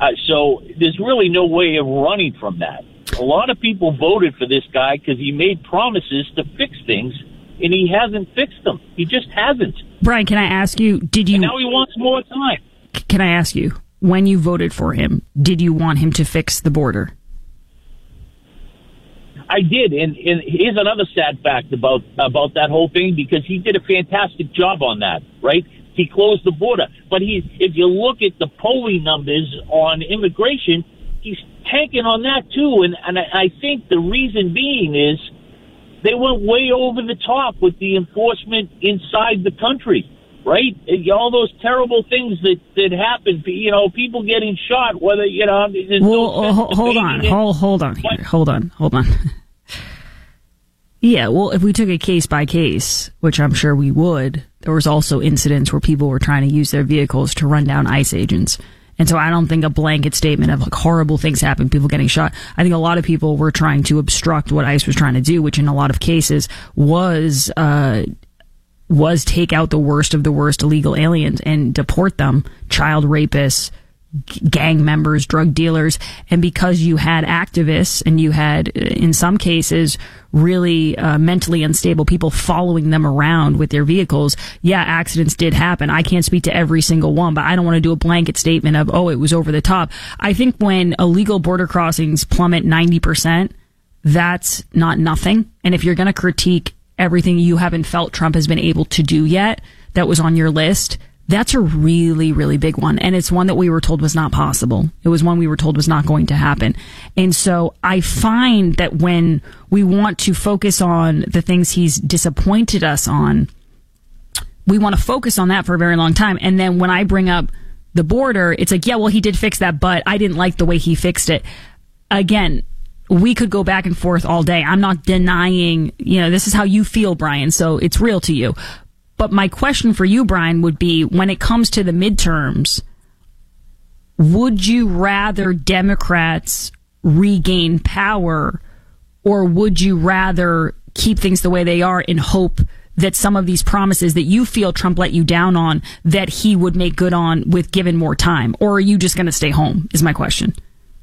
So there's really no way of running from that. A lot of people voted for this guy because he made promises to fix things, and he hasn't fixed them. He just hasn't. Brian, can I ask you, And now he wants more time. Can I ask you, when you voted for him, did you want him to fix the border? I did, and here's another sad fact about that whole thing, because he did a fantastic job on that, right? He closed the border. But if you look at the polling numbers on immigration, he's tanking on that too. And I think the reason being is they went way over the top with the enforcement inside the country, right? All those terrible things that happened, people getting shot, whether, hold on. Yeah, well, if we took it case by case, which I'm sure we would, there was also incidents where people were trying to use their vehicles to run down ICE agents. And so I don't think a blanket statement of horrible things happen, people getting shot. I think a lot of people were trying to obstruct what ICE was trying to do, which in a lot of cases was take out the worst of the worst illegal aliens and deport them, child rapists, gang members, drug dealers. And because you had activists and you had, in some cases, really mentally unstable people following them around with their vehicles, accidents did happen. I can't speak to every single one, but I don't want to do a blanket statement of, it was over the top. I think when illegal border crossings plummet 90%, that's not nothing. And if you're going to critique everything you haven't felt Trump has been able to do yet that was on your list, that's a really, really big one. And it's one that we were told was not possible. It was one we were told was not going to happen. And so I find that when we want to focus on the things he's disappointed us on, we want to focus on that for a very long time. And then when I bring up the border, it's like, he did fix that, but I didn't like the way he fixed it. Again, we could go back and forth all day. I'm not denying, this is how you feel, Brian, so it's real to you. But my question for you, Brian, would be, when it comes to the midterms, would you rather Democrats regain power, or would you rather keep things the way they are in hope that some of these promises that you feel Trump let you down on, that he would make good on with given more time? Or are you just going to stay home, is my question.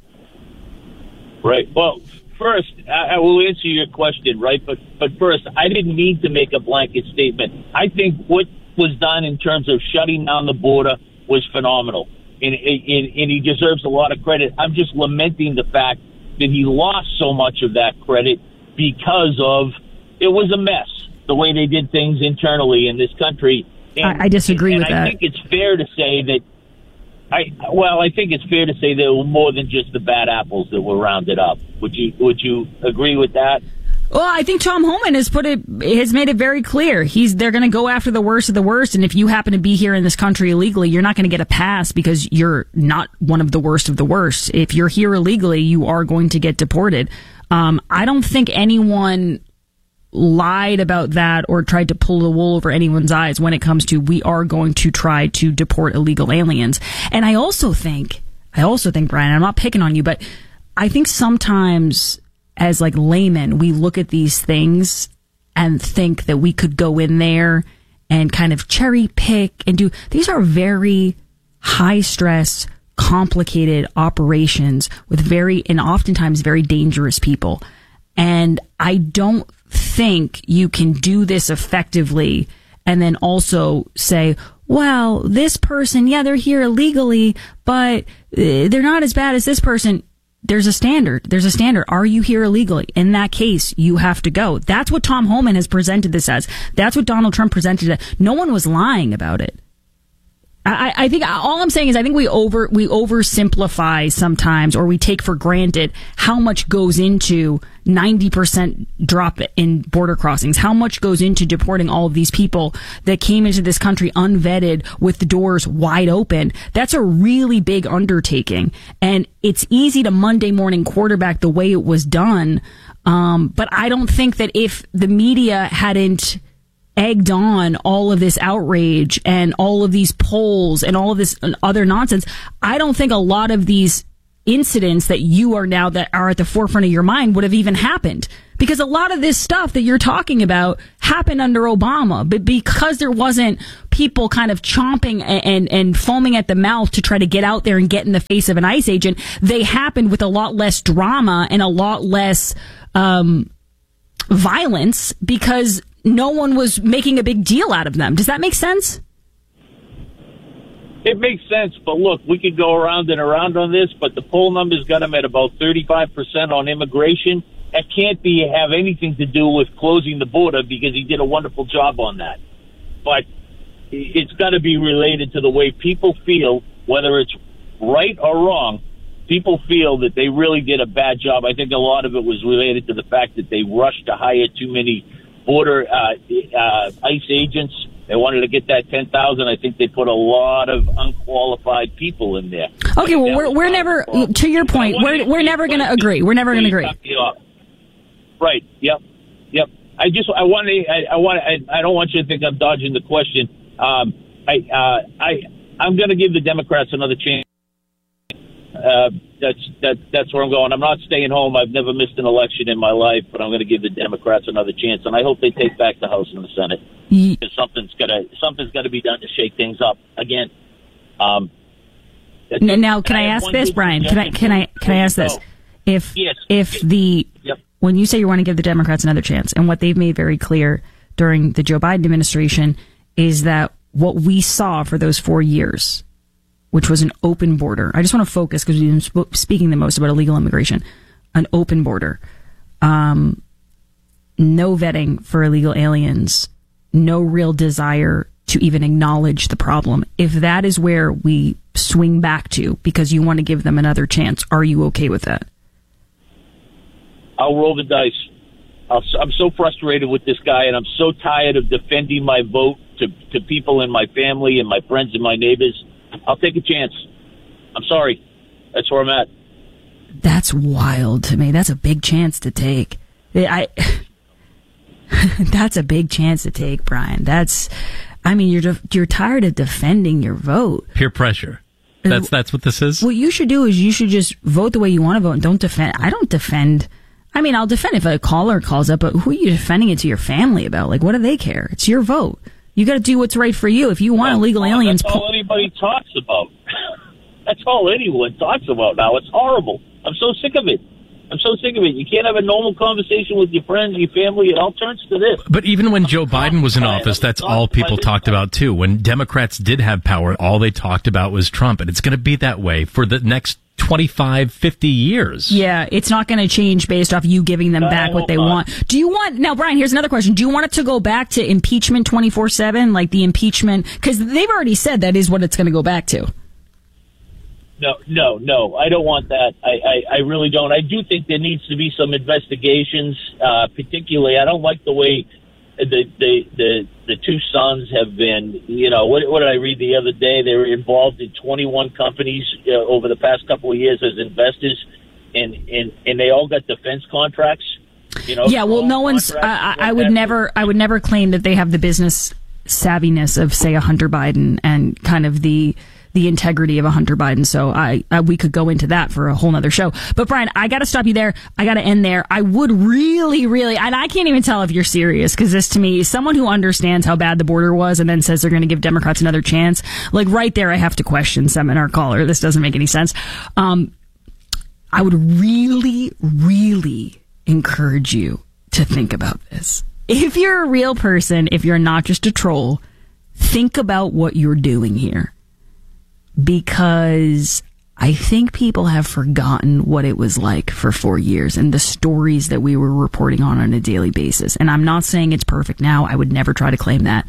Right. Well, first, I will answer your question, right? But first, I didn't mean to make a blanket statement. I think what was done in terms of shutting down the border was phenomenal, and he deserves a lot of credit. I'm just lamenting the fact that he lost so much of that credit because of it was a mess, the way they did things internally in this country. And, I disagree with that. I think it's fair to say that I think it's fair to say there were more than just the bad apples that were rounded up. Would you agree with that? Well, I think Tom Homan has made it very clear. They're going to go after the worst of the worst. And if you happen to be here in this country illegally, you're not going to get a pass because you're not one of the worst of the worst. If you're here illegally, you are going to get deported. I don't think anyone lied about that or tried to pull the wool over anyone's eyes when it comes to, we are going to try to deport illegal aliens. And I also think, Brian, I'm not picking on you, but I think sometimes as like laymen, we look at these things and think that we could go in there and kind of cherry pick and do, these are very high stress, complicated operations with and oftentimes very dangerous people. And I don't think you can do this effectively and then also say, well, this person, they're here illegally, but they're not as bad as this person. There's a standard. Are you here illegally? In that case, you have to go. That's what Tom Homan has presented this as. That's what Donald Trump presented it. No one was lying about it. I think all I'm saying is I think we oversimplify sometimes, or we take for granted how much goes into 90% drop in border crossings, how much goes into deporting all of these people that came into this country unvetted with the doors wide open. That's a really big undertaking, and it's easy to Monday morning quarterback the way it was done. But I don't think that if the media hadn't egged on all of this outrage and all of these polls and all of this other nonsense, I don't think a lot of these incidents that are at the forefront of your mind would have even happened. Because a lot of this stuff that you're talking about happened under Obama, but because there wasn't people kind of chomping and foaming at the mouth to try to get out there and get in the face of an ICE agent, they happened with a lot less drama and a lot less violence because no one was making a big deal out of them. Does that make sense? It makes sense, but look, we could go around and around on this, but the poll numbers got him at about 35% on immigration. That can't have anything to do with closing the border because he did a wonderful job on that. But it's got to be related to the way people feel, whether it's right or wrong. People feel that they really did a bad job. I think a lot of it was related to the fact that they rushed to hire too many border ICE agents. They wanted to get that 10,000. I think they put a lot of unqualified people in there. Okay, well, we're never, to your point, we're never going to agree. We're never going to agree. Right. Yep. I don't want you to think I'm dodging the question. I'm going to give the Democrats another chance. That's where I'm going. I'm not staying home. I've never missed an election in my life, but I'm going to give the Democrats another chance, and I hope they take back the House and the Senate. Because something's got to be done to shake things up again. Now, can I ask this, Brian? Can I ask this? When you say you want to give the Democrats another chance, and what they've made very clear during the Joe Biden administration is that what we saw for those 4 years, which was an open border. I just want to focus because we've been speaking the most about illegal immigration. An open border. No vetting for illegal aliens. No real desire to even acknowledge the problem. If that is where we swing back to because you want to give them another chance, are you okay with that? I'll roll the dice. I'm so frustrated with this guy, and I'm so tired of defending my vote to people in my family and my friends and my neighbors. I'll take a chance. I'm sorry. That's where I'm at. That's wild to me. That's a big chance to take. That's a big chance to take, Brian. You're tired of defending your vote. Peer pressure. That's what this is? What you should do is you should just vote the way you want to vote and don't defend. I don't defend. I'll defend if a caller calls up, but who are you defending it to your family about? Like, what do they care? It's your vote. You got to do what's right for you. If you want illegal aliens... That's all anybody talks about. That's all anyone talks about now. It's horrible. I'm so sick of it. You can't have a normal conversation with your friends, your family. It all turns to this. But even when Joe Biden was in office, that's all people talked about, too. When Democrats did have power, all they talked about was Trump. And it's going to be that way for the next 25, 50 years. Yeah, it's not going to change based off you giving them back what they want. Do you want... Now, Brian, here's another question. Do you want it to go back to impeachment 24/7? Like the impeachment... Because they've already said that is what it's going to go back to. No. I don't want that. I really don't. I do think there needs to be some investigations. Particularly, I don't like the way the two sons have been. What did I read the other day? They were involved in 21 companies over the past couple of years as investors, and they all got defense contracts. Yeah. Well, no one's. I would never claim that they have the business savviness of, say, a Hunter Biden and kind of the integrity of a Hunter Biden. So we could go into that for a whole nother show. But Brian, I got to stop you there. I got to end there. I would really, and I can't even tell if you're serious because this to me, someone who understands how bad the border was and then says they're going to give Democrats another chance, like right there, I have to question seminar caller. This doesn't make any sense. I would really, really encourage you to think about this. If you're a real person, if you're not just a troll, think about what you're doing here. Because I think people have forgotten what it was like for 4 years and the stories that we were reporting on a daily basis. And I'm not saying it's perfect now. I would never try to claim that.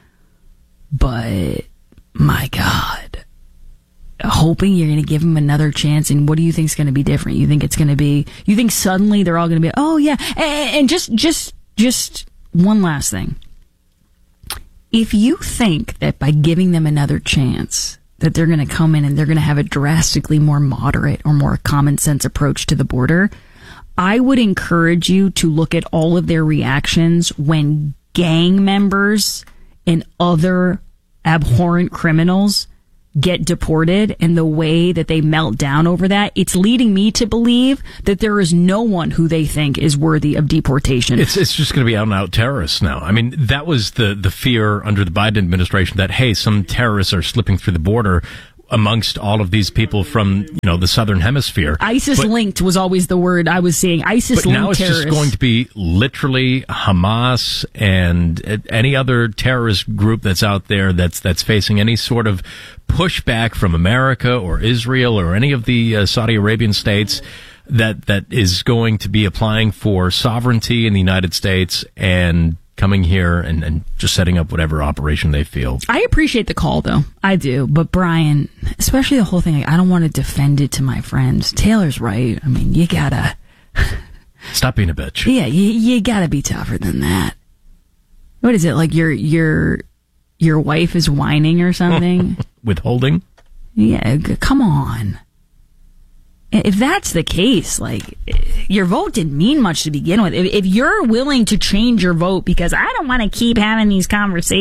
But, my God, hoping you're going to give them another chance. And what do you think is going to be different? You think suddenly they're all going to be, oh, yeah. And just one last thing. If you think that by giving them another chance that they're going to come in and they're going to have a drastically more moderate or more common sense approach to the border, I would encourage you to look at all of their reactions when gang members and other abhorrent criminals get deported and the way that they melt down over that, it's leading me to believe that there is no one who they think is worthy of deportation. It's just going to be out and out terrorists now. I mean, that was the fear under the Biden administration that, hey, some terrorists are slipping through the border amongst all of these people from, the southern hemisphere. ISIS-linked was always the word I was seeing. ISIS-linked terrorists. But now it's terrorists. just going to be literally Hamas and any other terrorist group that's out there that's facing any sort of pushback from America or Israel or any of the Saudi Arabian states that is going to be applying for sovereignty in the United States and coming here and just setting up whatever operation they feel. I appreciate the call, though. I do. But, Brian, especially the whole thing, I don't want to defend it to my friends. Taylor's right. I mean, you gotta... Stop being a bitch. Yeah, you gotta be tougher than that. What is it, like your wife is whining or something? Withholding? Yeah, come on. If that's the case, like, your vote didn't mean much to begin with. If you're willing to change your vote because I don't want to keep having these conversations,